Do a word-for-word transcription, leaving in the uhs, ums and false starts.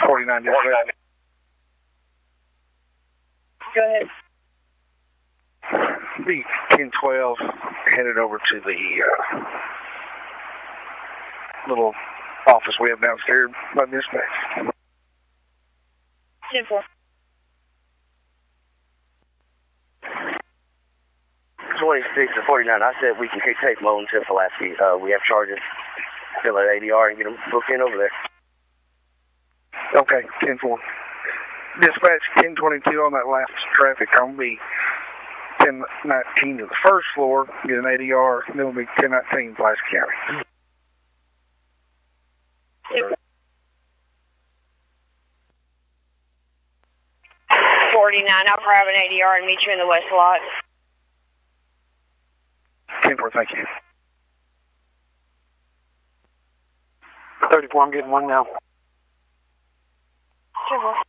forty-nine dispatch. Go ahead. Be ten twelve headed over to the uh, little office we have downstairs by dispatch. ten four. twenty-six to forty-nine. I said we can take Mo until Pulaski. Uh, we have charges. Fill at A D R and get them booked in over there. Okay, ten four. Dispatch ten twenty-two on that last traffic. I'm going to be ten nineteen to the first floor, get an A D R, and then we'll be ten nineteen Pulaski County. forty-nine, I'll grab an A D R and meet you in the west lot. ten four, thank you. thirty-four, I'm getting one now. ten four.